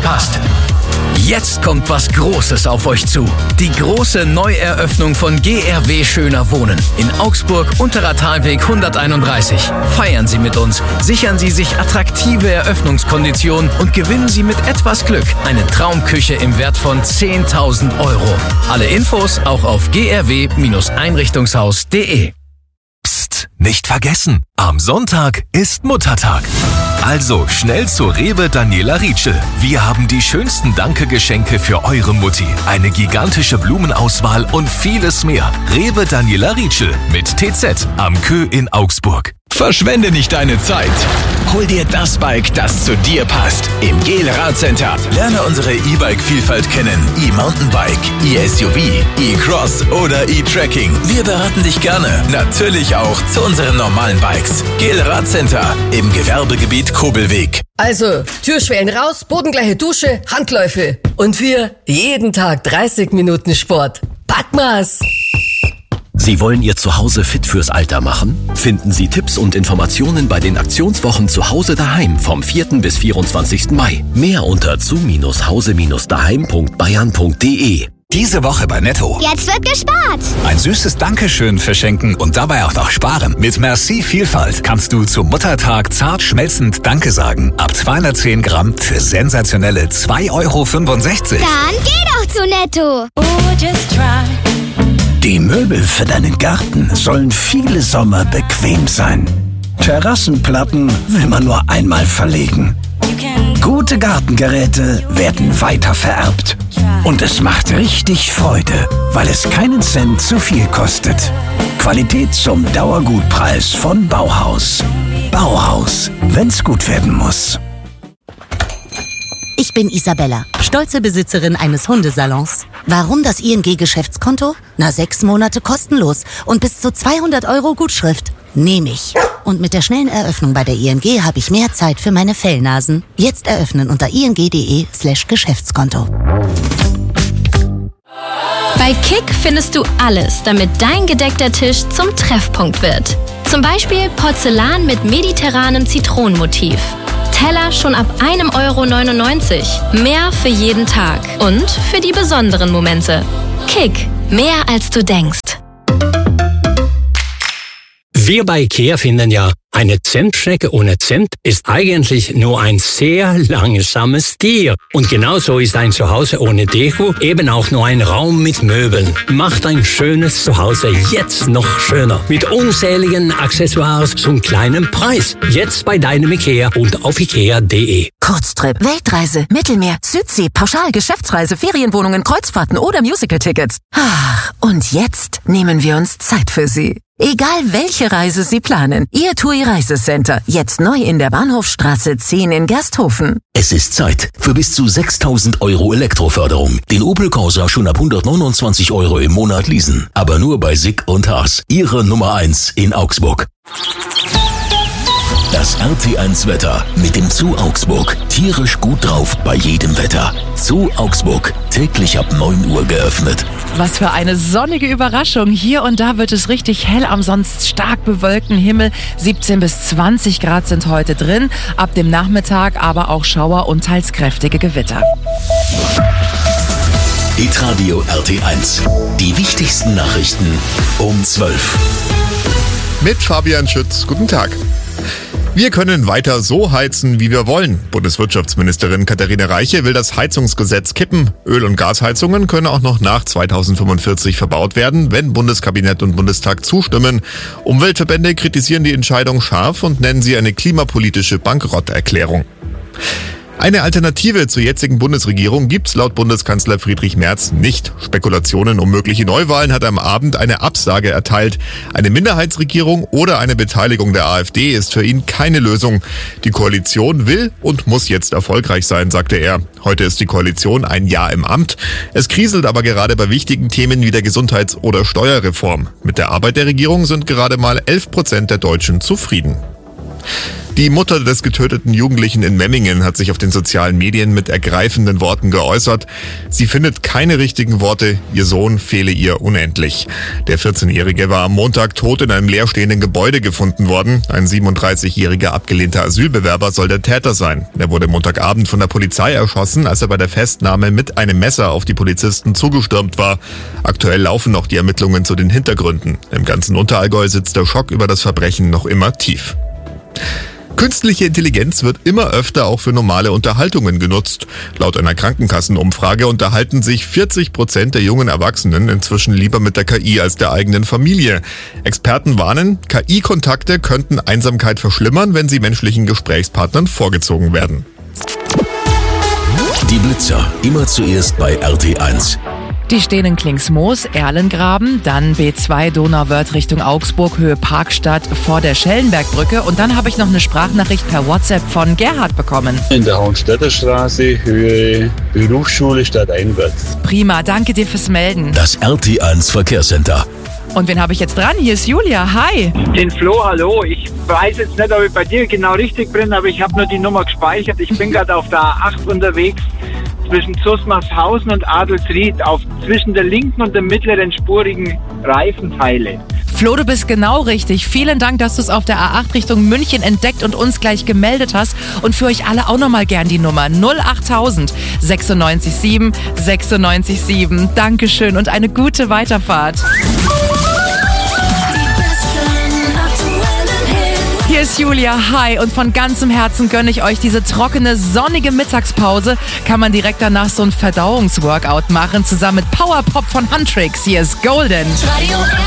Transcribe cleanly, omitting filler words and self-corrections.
verpasst. Jetzt kommt was Großes auf euch zu. Die große Neueröffnung von GRW Schöner Wohnen in Augsburg, Unterer Talweg 131. Feiern Sie mit uns, sichern Sie sich attraktive Eröffnungskonditionen und gewinnen Sie mit etwas Glück eine Traumküche im Wert von 10.000 €. Alle Infos auch auf grw-einrichtungshaus.de. Psst, nicht vergessen, am Sonntag ist Muttertag. Also schnell zu Rewe Daniela Rietschel. Wir haben die schönsten Danke-Geschenke für eure Mutti. Eine gigantische Blumenauswahl und vieles mehr. Rewe Daniela Rietschel mit TZ am Kö in Augsburg. Verschwende nicht deine Zeit. Hol dir das Bike, das zu dir passt. Im GEL Radcenter. Lerne unsere E-Bike-Vielfalt kennen. E-Mountainbike, E-SUV, E-Cross oder E-Trekking. Wir beraten dich gerne. Natürlich auch zu unseren normalen Bikes. GEL Radcenter im Gewerbegebiet Kobelweg. Also, Türschwellen raus, bodengleiche Dusche, Handläufe. Und wir jeden Tag 30 Minuten Sport. Packen wir's! Sie wollen Ihr Zuhause fit fürs Alter machen? Finden Sie Tipps und Informationen bei den Aktionswochen Zuhause daheim vom 4. bis 24. Mai. Mehr unter zu-hause-daheim.bayern.de. Diese Woche bei Netto. Jetzt wird gespart. Ein süßes Dankeschön verschenken und dabei auch noch sparen. Mit Merci Vielfalt kannst du zum Muttertag zart schmelzend Danke sagen. Ab 210 Gramm für sensationelle 2,65 €. Dann geh doch zu Netto. Die Möbel für deinen Garten sollen viele Sommer bequem sein. Terrassenplatten will man nur einmal verlegen. Gute Gartengeräte werden weiter vererbt. Und es macht richtig Freude, weil es keinen Cent zu viel kostet. Qualität zum Dauergutpreis von Bauhaus. Bauhaus, wenn's gut werden muss. Ich bin Isabella, stolze Besitzerin eines Hundesalons. Warum das ING-Geschäftskonto? 6 Monate kostenlos und bis zu 200 € Gutschrift. Nehme ich. Und mit der schnellen Eröffnung bei der ING habe ich mehr Zeit für meine Fellnasen. Jetzt eröffnen unter ing.de/Geschäftskonto. Bei Kick findest du alles, damit dein gedeckter Tisch zum Treffpunkt wird. Zum Beispiel Porzellan mit mediterranem Zitronenmotiv. Teller schon ab 1,99 €. Mehr für jeden Tag und für die besonderen Momente. Kick, mehr als du denkst. Wir bei IKEA finden ja, eine Zentstrecke ohne Cent ist eigentlich nur ein sehr langsames Tier. Und genauso ist ein Zuhause ohne Deko eben auch nur ein Raum mit Möbeln. Macht ein schönes Zuhause jetzt noch schöner. Mit unzähligen Accessoires zum kleinen Preis. Jetzt bei deinem IKEA und auf ikea.de. Kurztrip, Weltreise, Mittelmeer, Südsee, Pauschal, Geschäftsreise, Ferienwohnungen, Kreuzfahrten oder Musical-Tickets. Ach, und jetzt nehmen wir uns Zeit für Sie. Egal welche Reise Sie planen, Ihr TUI Reisecenter, jetzt neu in der Bahnhofstraße 10 in Gersthofen. Es ist Zeit für bis zu 6.000 € Elektroförderung. Den Opel Corsa schon ab 129 € im Monat leasen. Aber nur bei Sick und Haas. Ihre Nummer 1 in Augsburg. Das RT1 Wetter mit dem Zoo Augsburg. Tierisch gut drauf bei jedem Wetter. Zoo Augsburg, täglich ab 9 Uhr geöffnet. Was für eine sonnige Überraschung. Hier und da wird es richtig hell am sonst stark bewölkten Himmel. 17 bis 20 Grad sind heute drin. Ab dem Nachmittag aber auch Schauer und teils kräftige Gewitter. Hitradio RT1. Die wichtigsten Nachrichten um 12. Mit Fabian Schütz. Guten Tag. Wir können weiter so heizen, wie wir wollen. Bundeswirtschaftsministerin Katharina Reiche will das Heizungsgesetz kippen. Öl- und Gasheizungen können auch noch nach 2045 verbaut werden, wenn Bundeskabinett und Bundestag zustimmen. Umweltverbände kritisieren die Entscheidung scharf und nennen sie eine klimapolitische Bankrotterklärung. Eine Alternative zur jetzigen Bundesregierung gibt's laut Bundeskanzler Friedrich Merz nicht. Spekulationen um mögliche Neuwahlen hat er am Abend eine Absage erteilt. Eine Minderheitsregierung oder eine Beteiligung der AfD ist für ihn keine Lösung. Die Koalition will und muss jetzt erfolgreich sein, sagte er. Heute ist die Koalition ein Jahr im Amt. Es kriselt aber gerade bei wichtigen Themen wie der Gesundheits- oder Steuerreform. Mit der Arbeit der Regierung sind gerade mal 11% der Deutschen zufrieden. Die Mutter des getöteten Jugendlichen in Memmingen hat sich auf den sozialen Medien mit ergreifenden Worten geäußert. Sie findet keine richtigen Worte, ihr Sohn fehle ihr unendlich. Der 14-Jährige war am Montag tot in einem leerstehenden Gebäude gefunden worden. Ein 37-jähriger abgelehnter Asylbewerber soll der Täter sein. Er wurde Montagabend von der Polizei erschossen, als er bei der Festnahme mit einem Messer auf die Polizisten zugestürmt war. Aktuell laufen noch die Ermittlungen zu den Hintergründen. Im ganzen Unterallgäu sitzt der Schock über das Verbrechen noch immer tief. Künstliche Intelligenz wird immer öfter auch für normale Unterhaltungen genutzt. Laut einer Krankenkassenumfrage unterhalten sich 40% der jungen Erwachsenen inzwischen lieber mit der KI als der eigenen Familie. Experten warnen, KI-Kontakte könnten Einsamkeit verschlimmern, wenn sie menschlichen Gesprächspartnern vorgezogen werden. Die Blitzer, immer zuerst bei RT1. Die stehen in Klingsmoos, Erlengraben, dann B2 Donauwörth Richtung Augsburg, Höhe Parkstadt vor der Schellenbergbrücke. Und dann habe ich noch eine Sprachnachricht per WhatsApp von Gerhard bekommen. In der Hohenstädter Straße, Höhe Berufsschule stadteinwärts. Prima, danke dir fürs Melden. Das RT1 Verkehrscenter. Und wen habe ich jetzt dran? Hier ist Julia, hi. Den Flo, hallo. Ich weiß jetzt nicht, ob ich bei dir genau richtig bin, aber ich habe nur die Nummer gespeichert. Ich bin gerade auf der A8 unterwegs zwischen Zusmarshausen und Adelsried zwischen der linken und der mittleren spurigen Reifenteile. Flo, du bist genau richtig. Vielen Dank, dass du es auf der A8 Richtung München entdeckt und uns gleich gemeldet hast. Und für euch alle auch nochmal gern die Nummer 08000 967 967. Dankeschön und eine gute Weiterfahrt. Hier ist Julia, hi, und von ganzem Herzen gönne ich euch diese trockene, sonnige Mittagspause. Kann man direkt danach so ein Verdauungsworkout machen, zusammen mit Powerpop von Huntrix. Hier ist Golden.